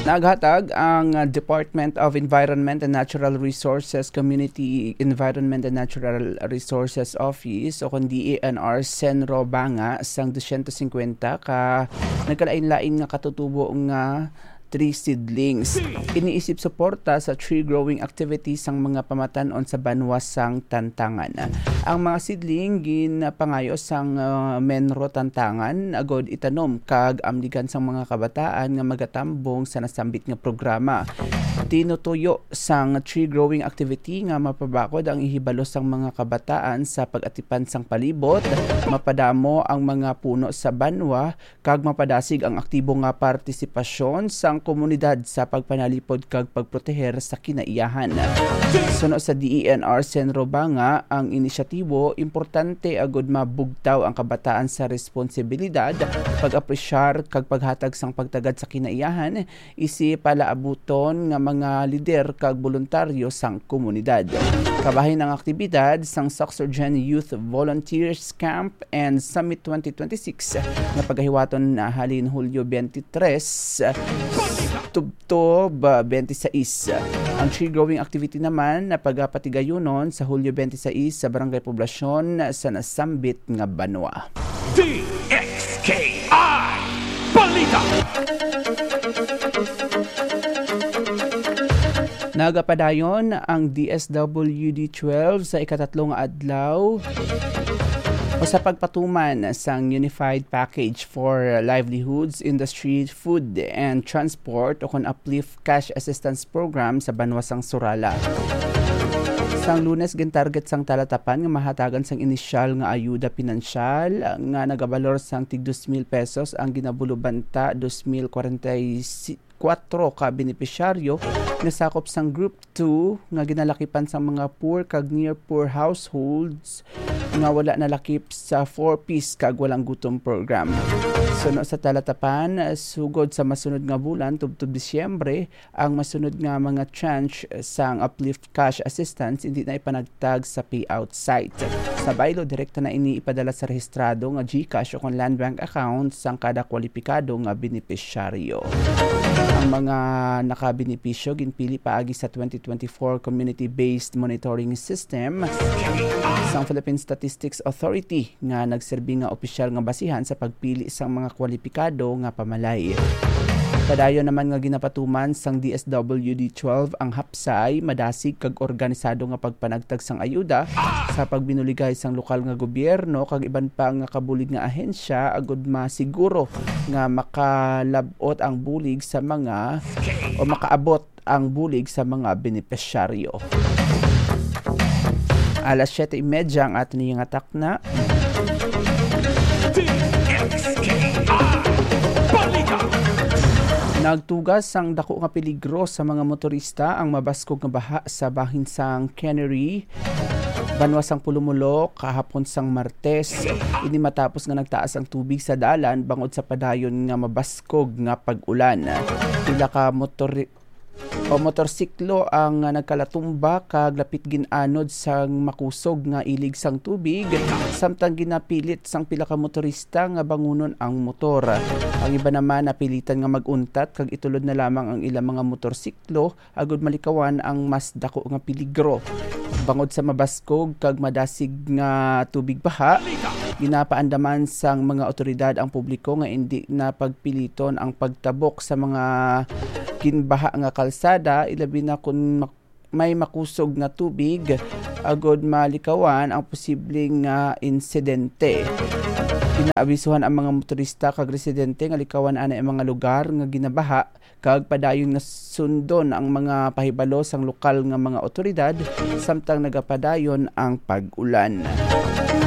Naghatag ang Department of Environment and Natural Resources Community Environment and Natural Resources Office o kundi DENR Senro Banga sang 250 ka nagkalain-lain nga katutubo nga tree seedlings. Iniisip suporta sa tree growing activities sang mga pamatanon sa banwasang Tantangan. Ang mga seedling ginapangayo sang Menro Tantangan agod itanom kag amdigan sang mga kabataan nga magatambong sa nasambit nga programa. Tinutuyo sang tree growing activity nga mapabakod ang ihibalo sang mga kabataan sa pag-atipan sang palibot, mapadamo ang mga puno sa banwa kag mapadasig ang aktibo nga partisipasyon sang komunidad sa pagpanalipod kag pagproteher sa kinaiyahan. Suno sa DENR Senro Banga, ang inisyatibo importante agud mabugtaw ang kabataan sa responsibilidad, pag-apresyar kag paghatag sang pagtagad sa kinaiyahan, isi palaabuton nga mga lider kag voluntaryo sang komunidad. Kabahin ang aktibidad sang Soxorgen Youth Volunteers Camp and Summit 2026 nga paghiwaton na halin Hulyo 23 Tubtob 26. Ang tree growing activity naman na pagpatigayunon sa Hulyo 26 sa Barangay Poblasyon sa nasambit nga banwa. DXKI Balita. Nagapadayon ang DSWD-12 sa ikatatlong adlaw o sa pagpatuman sang Unified Package for Livelihoods, Industry, Food and Transport o kon Uplift Cash Assistance Program sa banwasang Surala. Sang Lunes gintarget sang talatapan nga mahatagan sang inisyal nga ayuda pinansyal nga nagabalor sang tig 2,000 pesos ang ginabulubanta 2,044 ka benepisyaryo nga sakop sang Group 2 nga ginalakipan sang mga poor kag near poor households nga wala nalakip sa 4-piece kag walang gutom program. Suno sa talatapan, sugod sa masunod nga bulan tubtob Disyembre, ang masunod nga mga tranche sang Uplift Cash Assistance hindi na ipanagtag sa payout site. Sa baylo, direkta na ini ipadala sa rehistrado nga GCash o kon Land Bank account sang kada kwalipikado nga benepisyaryo. Ang mga nakabenepisyo ginpili paagi sa 2024 Community-Based Monitoring System sang Philippine Statistics Authority nga nagserbi nga opisyal nga basihan sa pagpili sang mga kwalipikado nga pamalay. Padayon naman nga ginapatuman sang DSWD-12 ang hapsay, madasig kag organisado nga pagpanagtag sang ayuda sa pagbinuligay sang lokal nga gobyerno kag iban pa nga kabulig nga ahensya agud masiguro nga makalabot ang bulig sa mga o makaabot ang bulig sa mga benepisyaryo. Alas 7:30 ang ato niyang atak na. Nagtugas sang dako nga peligro sa mga motorista ang mabaskog nga baha sa bahin sang Cannery, banwasang Pulumulo kahapon sang Martes. Ini matapos nga nagtaas ang tubig sa dalan bangod sa padayon nga mabaskog nga pag-ulan. Pila ka motorsiklo ang nagkalatumba kag lapit ginanod sang makusog nga ilig sang tubig samtang ginapilit sang pila ka motorista nga bangunon ang motor. Ang iba naman napilitan nga maguntat kag itulod na lamang ang ilang mga motorsiklo agud malikawan ang mas dako nga peligro. Bangod sa mabaskog kag madasig nga tubig baha, ginapaandaman sang mga otoridad ang publiko nga hindi na pagpiliton ang pagtabok sa mga ginbaha nga kalsada, ilabi na kung may makusog nga tubig agod malikawan ang posibleng insidente. Inaabisuhan ang mga motorista kag residente nga likawan ana ang mga lugar nga ginabaha kag padayon nga sundon ang mga pahibalo sang lokal nga mga otoridad samtang nagapadayon ang pag-ulan.